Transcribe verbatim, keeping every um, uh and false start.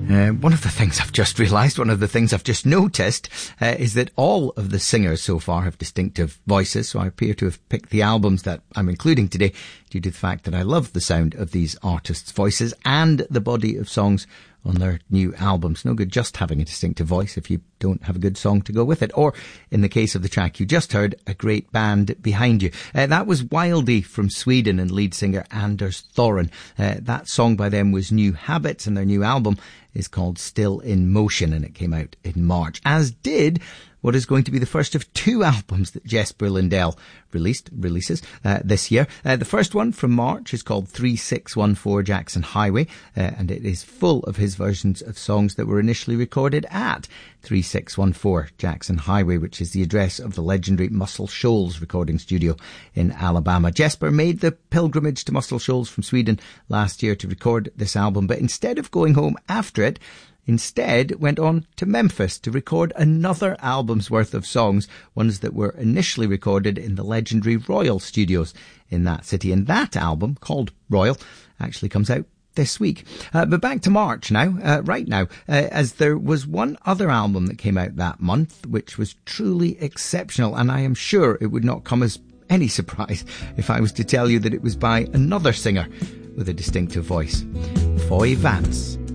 Uh, one of the things I've just realised, one of the things I've just noticed, uh, is that all of the singers so far have distinctive voices, so I appear to have picked the albums that I'm including today due to the fact that I love the sound of these artists' voices and the body of songs on their new albums. No good just having a distinctive voice if you don't have a good song to go with it. Or, in the case of the track you just heard, a great band behind you. Uh, that was Wildy from Sweden and lead singer Anders Thoren. Uh, that song by them was New Habits, and their new album is called Still in Motion, and it came out in March, as did what is going to be the first of two albums that Jesper Lindell released, releases uh, this year. Uh, the first one from March is called three six one four Jackson Highway, uh, and it is full of his versions of songs that were initially recorded at three six one four Jackson Highway, which is the address of the legendary Muscle Shoals recording studio in Alabama. Jesper made the pilgrimage to Muscle Shoals from Sweden last year to record this album, but instead of going home after it, instead went on to Memphis to record another album's worth of songs, ones that were initially recorded in the legendary Royal Studios in that city. And that album, called Royal, actually comes out this week. Uh, but back to March now, uh, right now, uh, as there was one other album that came out that month, which was truly exceptional, and I am sure it would not come as any surprise if I was to tell you that it was by another singer with a distinctive voice, Foy Vance.